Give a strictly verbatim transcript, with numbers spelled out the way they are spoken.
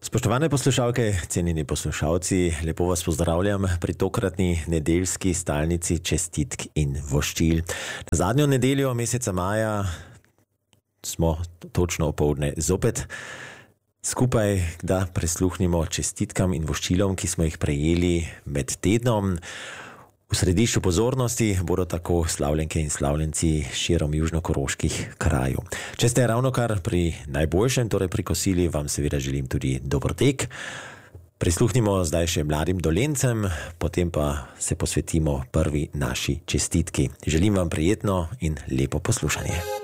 Spoštovane poslušalke, cenjeni poslušalci, lepo vas pozdravljam pri tokratni nedeljski stalnici čestitk in voščil. Na zadnjo nedeljo meseca maja smo točno opoldne zopet skupaj, da prisluhnimo čestitkam in voščilom, ki smo jih prejeli med tednom. V središču pozornosti bodo tako slavljenke in slavljenci širom južnokoroških krajev. Če ste ravnokar pri najboljšem, torej pri kosili, vam seveda želim tudi dober tek. Prisluhnimo zdaj še mladim Dolencem, potem pa se posvetimo prvi naši čestitki. Želim vam prijetno in lepo poslušanje.